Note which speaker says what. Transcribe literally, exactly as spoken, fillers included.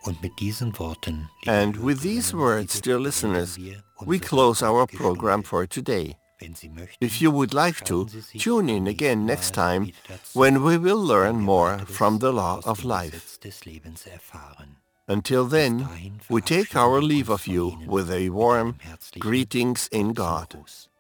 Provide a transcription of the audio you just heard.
Speaker 1: And with these words, dear listeners, we close our program for today. If you would like to, tune in again next time when we will learn more from the law of life. Until then, we take our leave of you with a warm greetings in God.